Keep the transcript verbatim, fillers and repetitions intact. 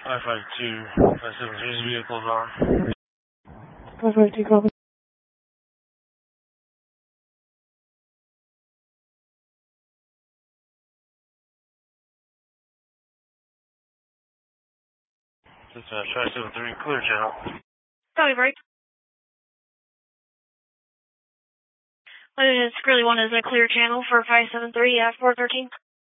five five two, five seven three's vehicles on. five five two, copy. Dispatch five seven three, clear channel. Copy, break. It's Grilly one is a clear channel for five seven three at four thirteen.